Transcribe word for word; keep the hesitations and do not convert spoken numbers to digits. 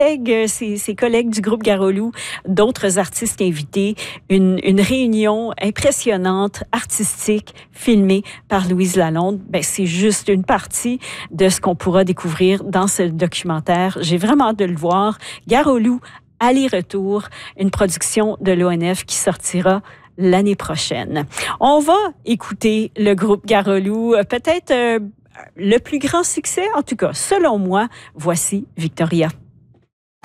Ses, ses collègues du groupe Garolou, d'autres artistes invités, une, une réunion impressionnante, artistique, filmée par Louise Lalonde. Ben, c'est juste une partie de ce qu'on pourra découvrir dans ce documentaire. J'ai vraiment hâte de le voir. Garolou, aller-retour, une production de l'O N F qui sortira l'année prochaine. On va écouter le groupe Garolou, peut-être euh, le plus grand succès, en tout cas, selon moi. Voici Victoria.